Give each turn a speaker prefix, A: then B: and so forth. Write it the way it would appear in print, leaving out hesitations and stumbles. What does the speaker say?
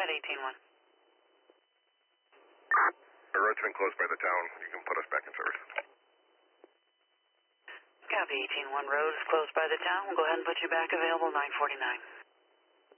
A: 18-1.
B: The road's been closed by the town. You can put us back in service.
A: Copy, 18-1. Road is closed by the town. We'll go ahead and put you back available 949.